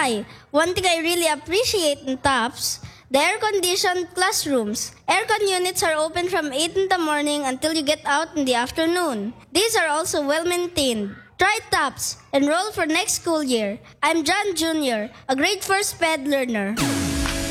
Hi, one thing I really appreciate in TOPS, the air-conditioned classrooms. Aircon units are open from 8 in the morning until you get out in the afternoon. These are also well-maintained. Try TOPS. Enroll for next school year. I'm John Jr., a grade 4 SPED learner.